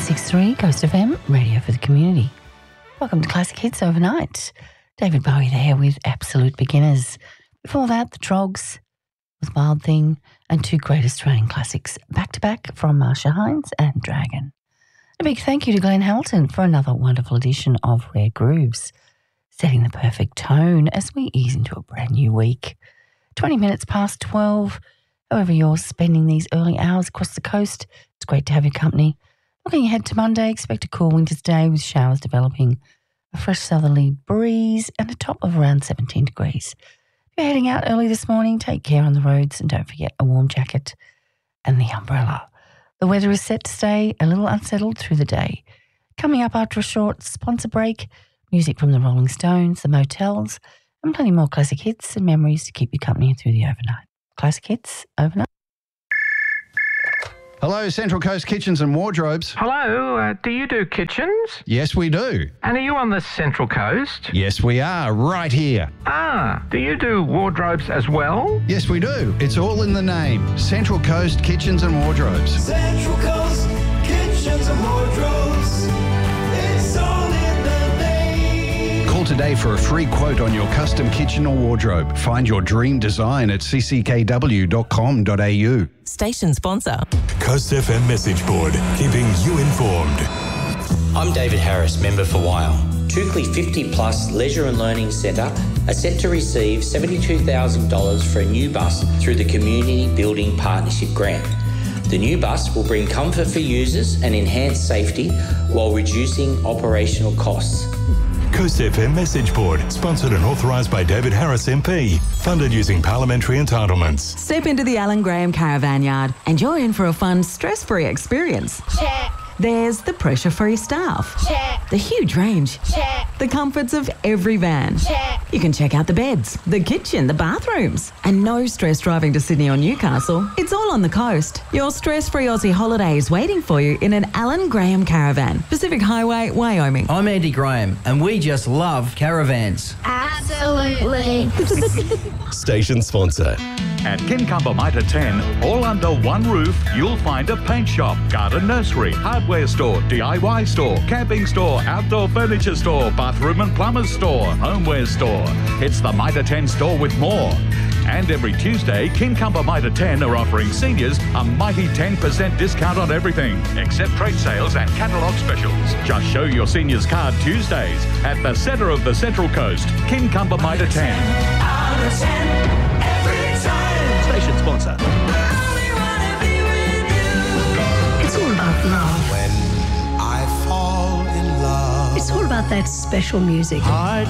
106.3 Coast FM, radio for the community. Welcome to Classic Hits Overnight. David Bowie there with Absolute Beginners. Before that, The Trogs with Wild Thing, and two great Australian classics back-to-back from Marcia Hines and Dragon. A big thank you to Glenn Hamilton for another wonderful edition of Rare Grooves, setting the perfect tone as we ease into a brand new week. 20 minutes past 12. However you're spending these early hours across the coast, it's great to have your company. Looking ahead to Monday, expect a cool winter's day with showers developing, a fresh southerly breeze and a top of around 17 degrees. If you're heading out early this morning, take care on the roads and don't forget a warm jacket and the umbrella. The weather is set to stay a little unsettled through the day. Coming up after a short sponsor break, music from the Rolling Stones, the Motels, and plenty more classic hits and memories to keep you company through the overnight. Classic Hits Overnight. Hello, Central Coast Kitchens and Wardrobes. Hello, do you do kitchens? Yes, we do. And are you on the Central Coast? Yes, we are, right here. Do you do wardrobes as well? Yes, we do. It's all in the name. Central Coast Kitchens and Wardrobes. Central Coast Kitchens and Wardrobes. It's all in the name. Call today for a free quote on your custom kitchen or wardrobe. Find your dream design at cckw.com.au. Station sponsor. Coast FM message board, keeping you informed. I'm David Harris, member for Wyre. Toukley 50 Plus Leisure and Learning Centre are set to receive $72,000 for a new bus through the Community Building Partnership Grant. The new bus will bring comfort for users and enhance safety while reducing operational costs. Coast FM message board, sponsored and authorised by David Harris MP, funded using parliamentary entitlements. Step into the Alan Graham Caravan Yard and you're in for a fun, stress-free experience. Check. There's the pressure-free staff. Check. The huge range. Check. The comforts of every van. Check. You can check out the beds, the kitchen, the bathrooms. And no stress driving to Sydney or Newcastle. It's all on the coast. Your stress-free Aussie holiday is waiting for you in an Alan Graham Caravan, Pacific Highway, Wyoming. I'm Andy Graham, and we just love caravans. Absolutely. Station sponsor. At Kincumber Mitre 10, all under one roof, you'll find a paint shop, garden nursery, hardware store, DIY store, camping store, outdoor furniture store, bathroom and plumber's store, homeware store. It's the Mitre 10 store with more. And every Tuesday, Kincumber Mitre 10 are offering seniors a mighty 10% discount on everything, except trade sales and catalogue specials. Just show your seniors card Tuesdays at the centre of the Central Coast, Kincumber Mitre 10. Out of 10 every time. Station sponsor. It's all about love. When I fall in love. It's all about that special music.